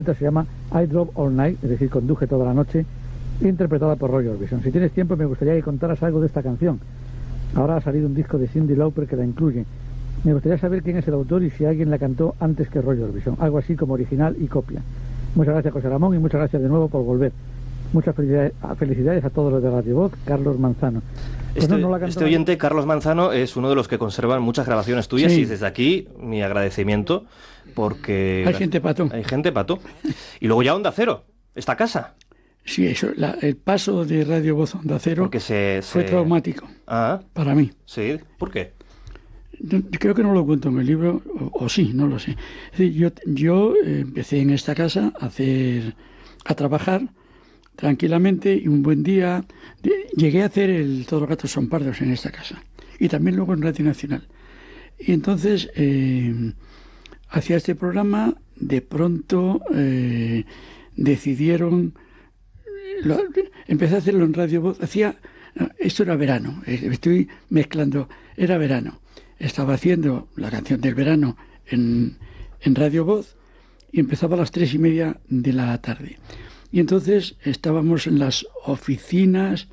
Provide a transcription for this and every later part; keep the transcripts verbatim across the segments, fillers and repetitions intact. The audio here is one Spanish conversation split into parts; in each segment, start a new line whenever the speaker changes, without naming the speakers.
Se llama I Drove All Night, es decir, conduje toda la noche, interpretada por Roy Orbison. Si tienes tiempo, me gustaría que contaras algo de esta canción. Ahora ha salido un disco de Cyndi Lauper que la incluye. Me gustaría saber quién es el autor y si alguien la cantó antes que Roy Orbison, algo así como original y copia. Muchas gracias, José Ramón, y muchas gracias de nuevo por volver. Muchas felicidades, felicidades a todos los de Radio Voz. Carlos Manzano. Pues
este,
no, no
este oyente, Carlos Manzano, es uno de los que conservan muchas grabaciones tuyas, sí. Y desde aquí mi agradecimiento, porque
hay gente pato.
Hay gente pato. Y luego ya Onda Cero, esta casa.
Sí, eso, la, el paso de Radio Voz a Onda Cero
se,
fue
se...
traumático
ah,
para mí.
Sí, ¿por qué?
Yo, creo que no lo cuento en el libro, o, o sí, no lo sé. Es decir, yo, yo empecé en esta casa a hacer, a trabajar tranquilamente, y un buen día de, llegué a hacer el Todos los gatos son pardos en esta casa, y también luego en Radio Nacional. Y entonces eh, hacía este programa, de pronto eh, decidieron, lo, empecé a hacerlo en Radio Voz, hacía, no, esto era verano, estoy mezclando, era verano, estaba haciendo la canción del verano en, en Radio Voz, y empezaba a las tres y media de la tarde. Y entonces estábamos en las oficinas.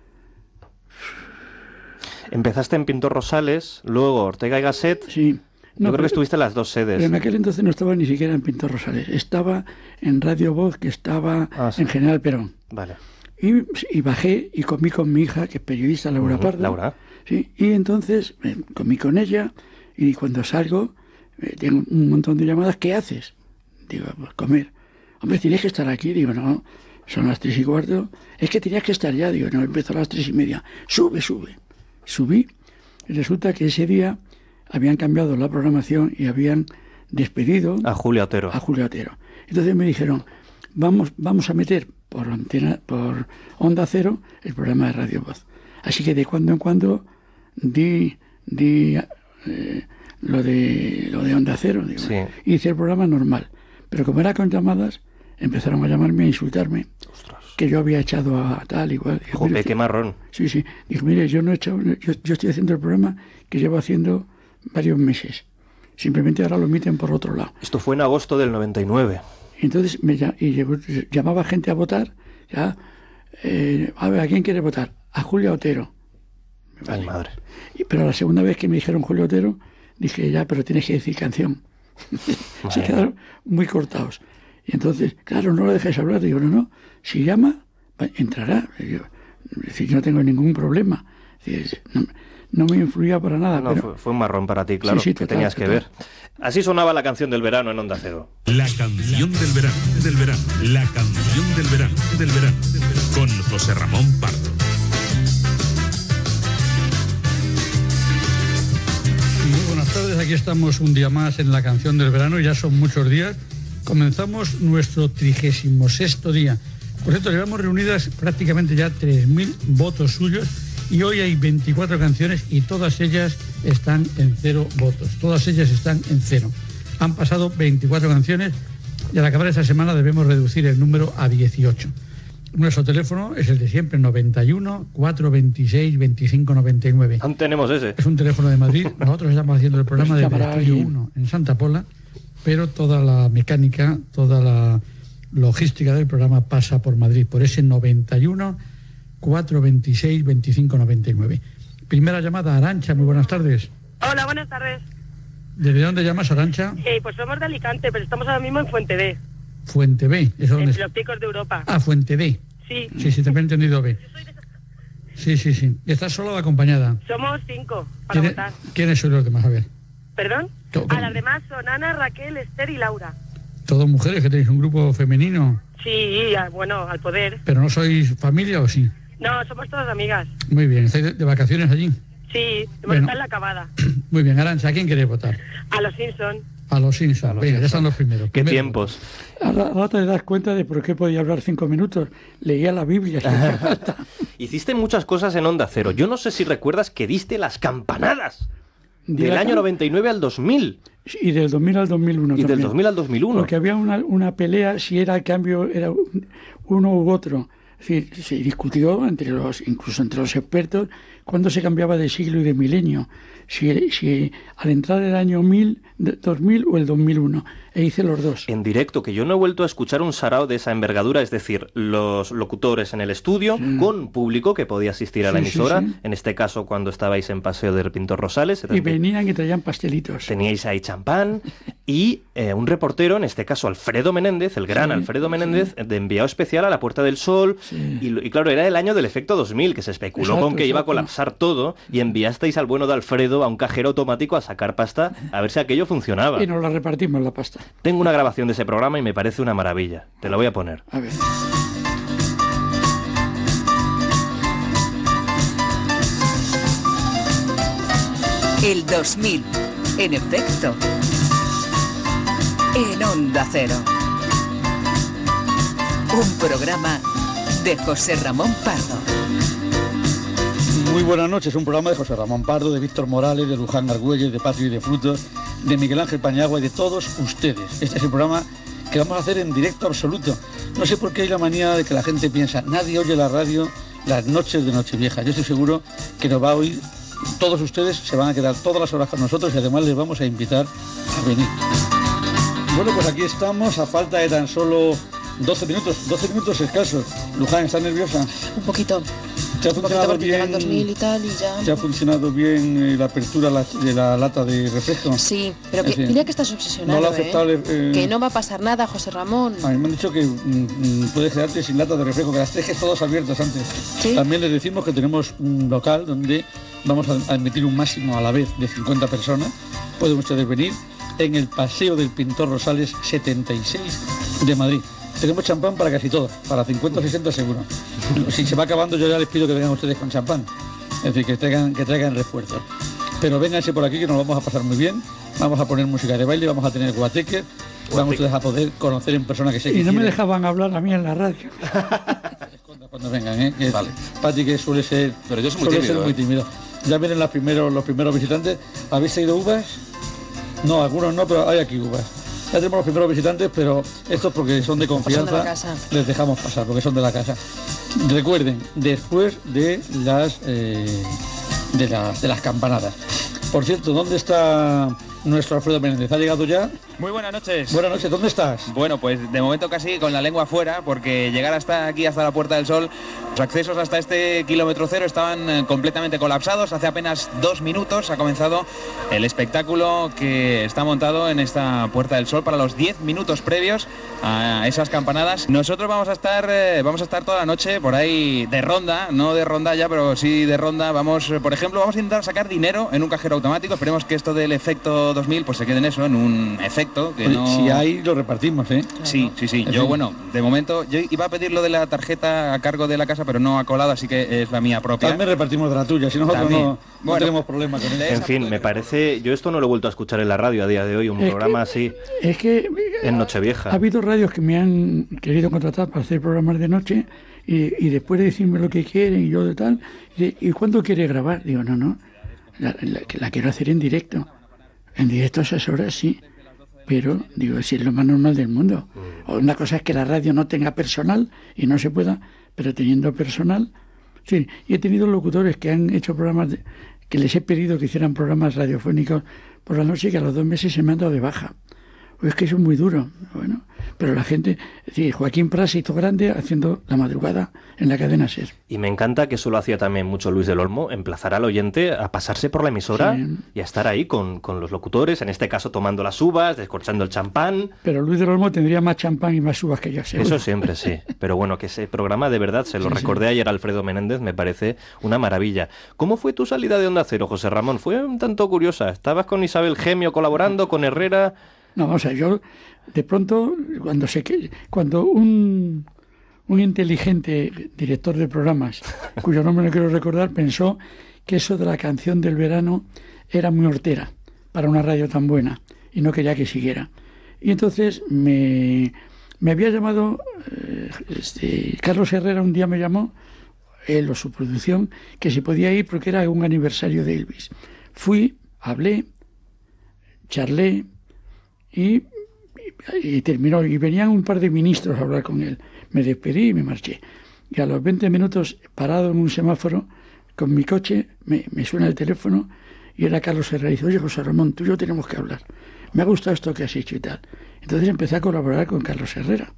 Empezaste en Pintor Rosales, luego Ortega y Gasset.
Sí.
No, Yo
pero,
creo que estuviste en las dos sedes.
Pero en aquel entonces no estaba ni siquiera en Pintor Rosales. Estaba en Radio Voz, que estaba ah, sí. en General Perón.
Vale.
Y, y bajé y comí con mi hija, que es periodista, Laura uh-huh. Pardo.
Laura.
Sí. Y entonces eh, comí con ella, y cuando salgo, eh, tengo un montón de llamadas. ¿Qué haces? Digo, pues comer. Hombre, ¿tienes que estar aquí? Digo, no, son las tres y cuarto. Es que tenías que estar ya. Digo, no, empezó a las tres y media. Sube, sube. Subí, y resulta que ese día habían cambiado la programación y habían despedido
a Julia Otero.
A Julia Otero. Entonces me dijeron, vamos, vamos a meter por antena, por Onda Cero, el programa de Radio Voz. Así que de cuando en cuando di, di eh, lo de lo de Onda Cero, digo,
sí.
Hice el programa normal. Pero como era con llamadas, empezaron a llamarme, a insultarme.
Ostras.
Que yo había echado a tal, igual. Dijo,
Jope, qué marrón.
Sí, sí. Dijo, mire, yo no he echado, yo, yo estoy haciendo el programa que llevo haciendo varios meses. Simplemente ahora lo emiten por otro lado.
Esto fue en agosto del noventa y nueve.
Entonces me y llegó, llamaba gente a votar. Ya, eh, a ver, ¿a quién quiere votar? A Julia Otero.
Vale. Ay, madre.
Y, pero la segunda vez que me dijeron Julia Otero, dije, ya, pero tienes que decir canción. Se quedaron muy cortados. Y entonces, claro, no lo dejes hablar. Digo, no, no, si llama, entrará. Yo, es decir, yo no tengo ningún problema. Es decir, no, no me influía para nada.
No,
pero...
fue, fue un marrón para ti, claro,
sí, sí,
que
total,
tenías
total.
que ver. Así sonaba la canción del verano en Onda Cero.
La canción del verano, del verano, la canción del verano, del verano, con José Ramón Pardo.
Muy buenas tardes, aquí estamos un día más en la canción del verano, ya son muchos días. Comenzamos nuestro trigésimo sexto día. Por cierto, llevamos reunidas prácticamente ya tres mil votos suyos y hoy hay veinticuatro canciones y todas ellas están en cero votos. Todas ellas están en cero. Han pasado veinticuatro canciones y al acabar esta semana debemos reducir el número a dieciocho. Nuestro teléfono es el de siempre, noventa y uno, cuatrocientos veintiséis, veinticinco noventa y nueve.
Aún tenemos ese.
Es un teléfono de Madrid. Nosotros estamos haciendo el programa de Estudio uno en Santa Pola, pero toda la mecánica, toda la logística del programa pasa por Madrid, por ese noventa y uno, cuatrocientos veintiséis, veinticinco noventa y nueve. Primera llamada, Arantxa, muy buenas tardes.
Hola, buenas tardes.
¿Desde dónde llamas, Arantxa?
Eh, pues somos de Alicante, pero estamos ahora mismo en Fuente B.
Fuente B, ¿eso dónde es?
En los Picos de Europa.
Ah, Fuente B.
Sí.
Sí, sí, te he entendido B. Sí, sí, sí. ¿Y estás sola o acompañada?
Somos cinco para
¿Quién,
votar.
¿Quiénes son los demás? A ver.
¿Perdón?
Todo,
a las demás son Ana, Raquel, Esther y Laura.
¿Todos mujeres que tenéis un grupo femenino?
Sí, bueno, al poder.
¿Pero no sois familia o sí?
No, somos todas amigas.
Muy bien. ¿Estáis de, de vacaciones allí?
Sí, hemos
bueno,
estado en la acabada.
Muy bien, Arantxa, ¿a quién queréis votar?
A los Simpson.
A los Simpson.
A los
Venga,
Simpson.
ya están los primeros.
¿Qué
Primero.
tiempos?
Ahora, ahora te das cuenta de por qué podía hablar cinco minutos. Leía la Biblia.
Hiciste muchas cosas en Onda Cero. Yo no sé si recuerdas que diste las campanadas.
De
Del
la
año
cam-
noventa y nueve al dos mil.
Y del dos mil al dos mil uno
Y
también.
del dos mil al dos mil uno.
Porque había una, una pelea si era el cambio, era un- uno u otro. Es decir, se discutió entre los, incluso entre los expertos, cuándo se cambiaba de siglo y de milenio, si, si al entrar el año mil, dos mil o el dos mil uno, e hice los dos.
En directo, que yo no he vuelto a escuchar un sarao de esa envergadura, es decir, los locutores en el estudio, sí. con público que podía asistir a la sí, emisora, sí, sí. en este caso cuando estabais en Paseo del Pintor Rosales.
Y venían y traían pastelitos.
Teníais ahí champán y eh, un reportero, en este caso Alfredo Menéndez, el gran sí, Alfredo Menéndez, sí. de enviado especial a la Puerta del Sol, sí. y, y claro, era el año del efecto dos mil, que se especuló exacto, con que exacto. iba a colapsar todo, y enviasteis al bueno de Alfredo a un cajero automático a sacar pasta a ver si aquello funcionaba.
Y nos la repartimos la pasta.
Tengo una grabación de ese programa y me parece una maravilla. Te la voy a poner.
A ver.
El dos mil, en efecto, en Onda Cero. Un programa de José Ramón Pardo.
Muy buenas noches, un programa de José Ramón Pardo, de Víctor Morales, de Luján Argüelles, de Patrio y de Frutos, de Miguel Ángel Pañagua y de todos ustedes. Este es el programa que vamos a hacer en directo absoluto. No sé por qué hay la manía de que la gente piensa, nadie oye la radio las noches de Nochevieja. Yo estoy seguro que nos va a oír, todos ustedes se van a quedar todas las horas con nosotros y además les vamos a invitar a venir. Bueno, pues aquí estamos a falta de tan solo doce minutos, doce minutos escasos. Luján, ¿estás nerviosa?
Un poquito.
¿Te ha funcionado
bien? Llega el dos mil y tal y ya...
¿Te ha funcionado bien eh, la apertura la, de la lata de refresco?
Sí, pero que, mira que estás obsesionado,
no lo aceptable,
¿eh? Eh... Que no va a pasar nada, José Ramón.
A mí me han dicho que mm, puedes quedarte sin lata de refresco, que las dejes todas abiertas antes. ¿Sí? También les decimos que tenemos un local donde vamos a admitir un máximo a la vez de cincuenta personas. Pueden ustedes venir en el Paseo del Pintor Rosales setenta y seis de Madrid. Tenemos champán para casi todos, para cincuenta o sesenta seguro. Si se va acabando, yo ya les pido que vengan ustedes con champán. Es decir, que traigan, que traigan refuerzos. Pero vénganse por aquí que nos lo vamos a pasar muy bien. Vamos a poner música de baile, vamos a tener guateque. Vamos ustedes a poder conocer en persona que sé que
Y no
quieren.
Me dejaban hablar a mí en la radio.
Cuando vengan, ¿eh? Que vale. Pati, que suele ser,
Pero yo soy muy
suele
tímido,
ser muy
¿eh?
tímido. Ya vienen los primeros, los primeros visitantes. ¿Habéis traído uvas? No, algunos no, pero hay aquí uvas. Ya tenemos los primeros visitantes, pero estos porque son de confianza,
son de la casa.
Les dejamos pasar porque son de la casa. Recuerden, después de las eh, de las de las campanadas. Por cierto, ¿dónde está nuestro Alfredo Menéndez? ¿Ha llegado ya?
Muy buenas noches.
Buenas noches, ¿dónde estás?
Bueno, pues de momento casi con la lengua afuera, porque llegar hasta aquí, hasta la Puerta del Sol, los accesos hasta este kilómetro cero estaban completamente colapsados. Hace apenas dos minutos ha comenzado el espectáculo que está montado en esta Puerta del Sol para los diez minutos previos a esas campanadas. Nosotros vamos a estar eh, vamos a estar toda la noche por ahí de ronda, no de rondalla, pero sí de ronda. Vamos, por ejemplo, vamos a intentar sacar dinero en un cajero automático. Esperemos que esto del efecto dos mil pues se quede en eso, en un efecto. Que no...
Si hay, lo repartimos, ¿eh?
Sí, sí, sí. Yo, bueno, de momento, yo iba a pedir lo de la tarjeta a cargo de la casa, pero no ha colado, así que es la mía propia.
También repartimos de la tuya, si nosotros no, no bueno, tenemos problema con eso.
En fin, me parece... Yo esto no lo he vuelto a escuchar en la radio a día de hoy, un es programa
que,
así,
es que
en Nochevieja.
Ha habido radios que me han querido contratar para hacer programas de noche y, y después de decirme lo que quieren y yo de tal, y, ¿y cuándo quiere grabar? Digo, no, no, la, la, la quiero hacer en directo. En directo a esas horas, sí. Pero, digo, si es lo más normal del mundo. Una cosa es que la radio no tenga personal y no se pueda, pero teniendo personal... Sí, y he tenido locutores que han hecho programas, de, que les he pedido que hicieran programas radiofónicos por la noche y que a los dos meses se me han dado de baja. Pues es que eso es muy duro. Bueno, pero la gente... Es decir, Joaquín Pras hizo grande haciendo la madrugada en la cadena SER.
Y me encanta que eso lo hacía también mucho Luis del Olmo, emplazar al oyente a pasarse por la emisora sí. y a estar ahí con, con los locutores, en este caso tomando las uvas, descorchando el champán.
Pero Luis del Olmo tendría más champán y más uvas que yo, seguro.
Eso siempre, sí. Pero bueno, que ese programa de verdad, se lo sí, recordé sí. ayer a Alfredo Menéndez, me parece una maravilla. ¿Cómo fue tu salida de Onda Cero, José Ramón? Fue un tanto curiosa. ¿Estabas con Isabel Gemio colaborando, con Herrera?
No, vamos a ver, yo de pronto, cuando sé que cuando un, un inteligente director de programas, cuyo nombre no quiero recordar, pensó que eso de la canción del verano era muy hortera para una radio tan buena y no quería que siguiera. Y entonces me, me había llamado, eh, este, Carlos Herrera un día me llamó, él o su producción, que si podía ir porque era un aniversario de Elvis. Fui, hablé, charlé, Y, y terminó, y venían un par de ministros a hablar con él. Me despedí y me marché. Y a los veinte minutos, parado en un semáforo, con mi coche, me, me suena el teléfono y era Carlos Herrera. Y dice, oye, José Ramón, tú y yo tenemos que hablar. Me ha gustado esto que has hecho y tal. Entonces empecé a colaborar con Carlos Herrera.